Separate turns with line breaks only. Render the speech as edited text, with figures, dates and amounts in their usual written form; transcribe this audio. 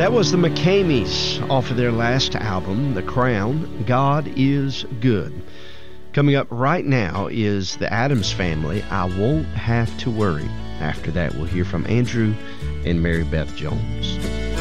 That was the McCameys off of their last album, The Crown, God is Good. Coming up right now is the Addams Family, I Won't Have to Worry. After that, we'll hear from Andrew and Mary Beth Jones.